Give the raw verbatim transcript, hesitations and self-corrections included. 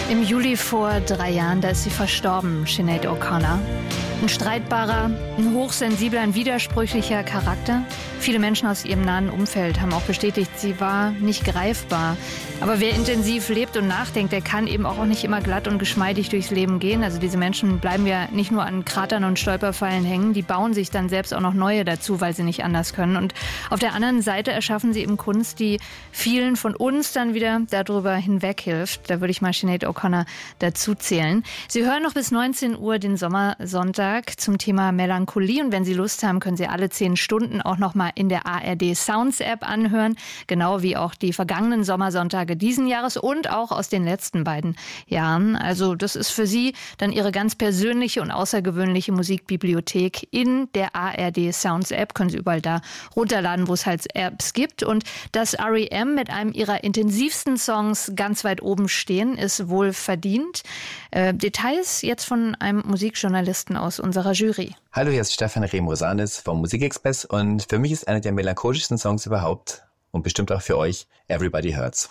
Im Juli vor drei Jahren, da ist sie verstorben, Sinead O'Connor. Ein streitbarer, ein hochsensibler, ein widersprüchlicher Charakter. Viele Menschen aus ihrem nahen Umfeld haben auch bestätigt, sie war nicht greifbar. Aber wer intensiv lebt und nachdenkt, der kann eben auch nicht immer glatt und geschmeidig durchs Leben gehen. Also diese Menschen bleiben ja nicht nur an Kratern und Stolperfallen hängen, die bauen sich dann selbst auch noch neue dazu, weil sie nicht anders können. Und auf der anderen Seite erschaffen sie eben Kunst, die vielen von uns dann wieder darüber hinweg hilft. Da würde ich mal Sinead O'Connor dazu zählen. Sie hören noch bis neunzehn Uhr den Sommersonntag zum Thema Melancholie. Und wenn Sie Lust haben, können Sie alle zehn Stunden auch noch mal in der A R D Sounds App anhören. Genau wie auch die vergangenen Sommersonntage diesen Jahres und auch aus den letzten beiden Jahren. Also das ist für Sie dann Ihre ganz persönliche und außergewöhnliche Musikbibliothek in der A R D Sounds App. Können Sie überall da runterladen, wo es halt Apps gibt. Und dass R E M mit einem ihrer intensivsten Songs ganz weit oben stehen, ist wohl verdient. Äh, Details jetzt von einem Musikjournalisten aus unserer Jury. Hallo, hier ist Stefan Remosanis vom Musikexpress und für mich ist einer der melancholischsten Songs überhaupt und bestimmt auch für euch Everybody Hurts.